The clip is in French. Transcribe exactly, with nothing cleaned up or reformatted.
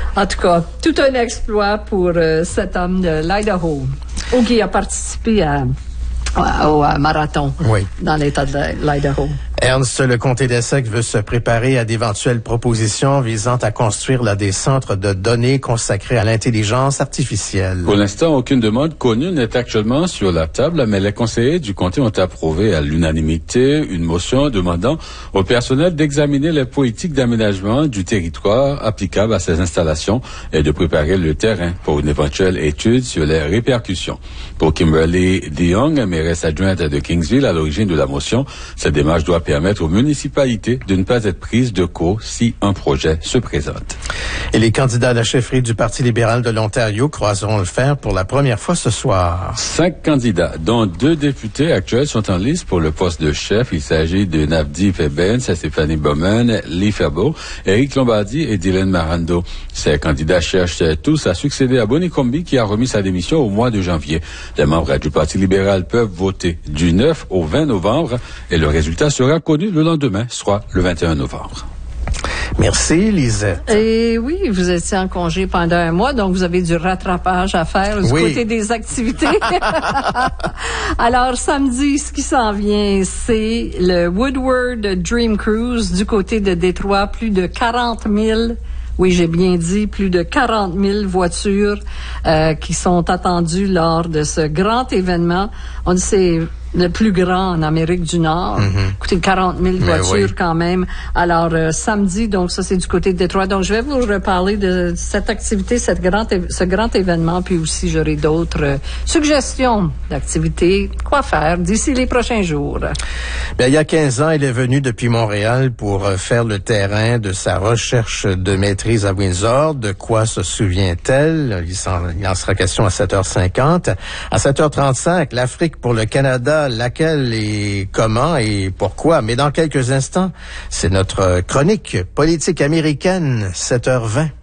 En tout cas, tout un exploit pour euh, cet homme de l'Idaho, ou qui a participé à, à, au à marathon oui. dans l'État de l'Idaho. Ernst, le comté d'Essex veut se préparer à d'éventuelles propositions visant à construire là, des centres de données consacrés à l'intelligence artificielle. Pour l'instant, aucune demande connue n'est actuellement sur la table, mais les conseillers du comté ont approuvé à l'unanimité une motion demandant au personnel d'examiner les politiques d'aménagement du territoire applicables à ces installations et de préparer le terrain pour une éventuelle étude sur les répercussions. Pour Kimberly DeYoung, mairesse adjointe de Kingsville, à l'origine de la motion, cette démarche doit permettre aux municipalités de ne pas être prises de court si un projet se présente. Et les candidats à la chefferie du Parti libéral de l'Ontario croiseront le fer pour la première fois ce soir. Cinq candidats, dont deux députés actuels, sont en liste pour le poste de chef. Il s'agit de Navdeep Ebens, Stéphanie Bowman, Lee Febo, Éric Lombardi et Dylan Marando. Ces candidats cherchent tous à succéder à Bonnie Crombie, qui a remis sa démission au mois de janvier. Les membres du Parti libéral peuvent voter du neuf au vingt novembre et le résultat sera connu le lendemain, soit le vingt et un novembre. Merci, Lisette. Et oui, vous étiez en congé pendant un mois, donc vous avez du rattrapage à faire du oui. côté des activités. Alors, samedi, ce qui s'en vient, c'est le Woodward Dream Cruise du côté de Détroit. Plus de quarante mille, oui, j'ai bien dit, plus de quarante mille voitures euh, qui sont attendues lors de ce grand événement. On dit c'est le plus grand en Amérique du Nord. Mm-hmm. Écoutez, quarante mille voitures oui. quand même. Alors, euh, samedi, donc ça, c'est du côté de Détroit. Donc, je vais vous reparler de cette activité, cette grand, ce grand événement, puis aussi, j'aurai d'autres euh, suggestions d'activités, quoi faire d'ici les prochains jours. Bien, il y a quinze ans, elle est venue depuis Montréal pour euh, faire le terrain de sa recherche de maîtrise à Windsor. De quoi se souvient-elle? Il, il en sera question à sept heures cinquante. À sept heures trente-cinq, l'Afrique pour le Canada, laquelle et comment et pourquoi. Mais dans quelques instants, c'est notre chronique politique américaine, sept heures vingt.